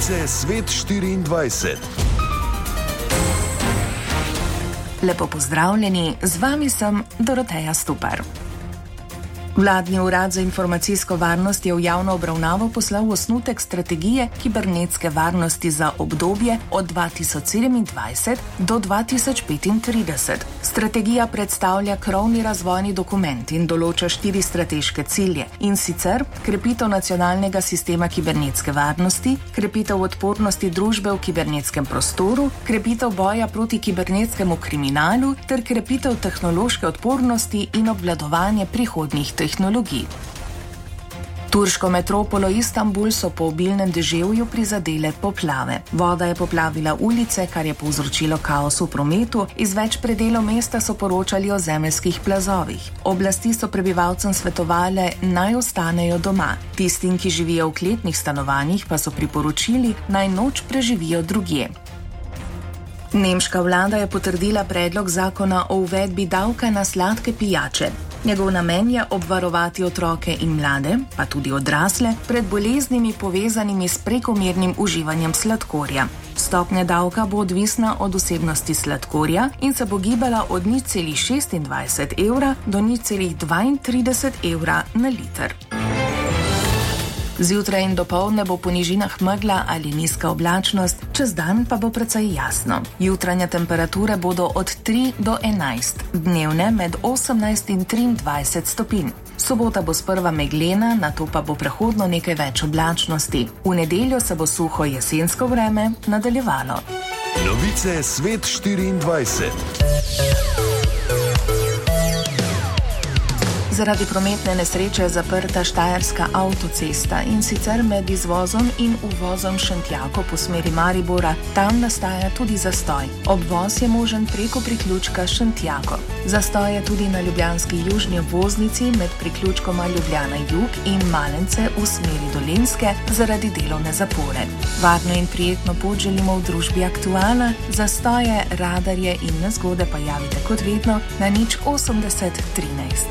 Novice Svet 24. Lepo pozdravljeni, z vami sem Doroteja Stupar. Vladni urad za informacijsko varnost je v javno obravnavo poslal osnutek strategije kibernetske varnosti za obdobje od 2027 do 2035. Strategija predstavlja krovni razvojni dokument in določa 4 strateške cilje, in sicer krepitev nacionalnega sistema kibernetske varnosti, krepitev odpornosti družbe v kibernetskem prostoru, krepitev boja proti kibernetskemu kriminalu ter krepitev tehnološke odpornosti in obvladovanje prihodnjih tehnologij. Turško metropolo Istanbul so po obilnem deževju prizadele poplave. Voda je poplavila ulice, kar je povzročilo kaos v prometu, iz več predelov mesta so poročali o zemeljskih plazovih. Oblasti so prebivalcem svetovale, naj ostanejo doma. Tistim, ki živijo v kletnih stanovanjih, pa so priporočili, naj noč preživijo drugje. Nemška vlada je potrdila predlog zakona o uvedbi davka na sladke pijače. Njegov namen je obvarovati otroke in mlade, pa tudi odrasle, pred boleznimi povezanimi s prekomernim uživanjem sladkorja. Stopnja davka bo odvisna od vsebnosti sladkorja in se bo gibala od 0,26 evra do 0,32 evra na liter. Zjutraj in dopoldne bo po nižinah megla ali nizka oblačnost, čez dan pa bo precej jasno. Jutranje temperature bodo od 3 do 11, dnevne med 18 in 23 stopinj. Sobota bo sprva meglena, nato pa bo prehodno nekaj več oblačnosti. V nedeljo se bo suho jesensko vreme nadaljevalo. Novice Svet 24. Zaradi prometne nesreče je zaprta štajerska avtocesta, in sicer med izvozom in uvozom Šentjako po smeri Maribora. Tam nastaja tudi zastoj. Obvoz je možen preko priključka Šentjako. Zastoj je tudi na ljubljanski južni obvoznici med priključkoma Ljubljana Jug in Malence v smeri Dolenjske zaradi delovne zapore. Varno in prijetno pot želimo v družbi Aktuala. Zastoje, radarje in nezgode pa javite kot vedno na 080 13.